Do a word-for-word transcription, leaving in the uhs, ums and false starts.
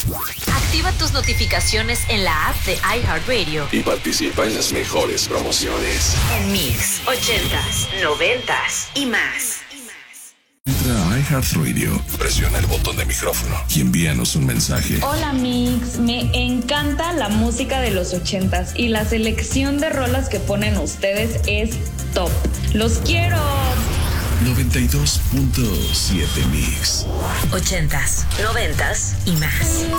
Activa tus notificaciones en la app de iHeartRadio y participa en las mejores promociones. En Mix, ochentas, noventas y más. Entra a iHeartRadio, presiona el botón de micrófono y envíanos un mensaje. Hola Mix, me encanta la música de los ochentas y la selección de rolas que ponen ustedes es top. ¡Los quiero! noventa y dos punto siete Mix. Ochentas, noventas y más.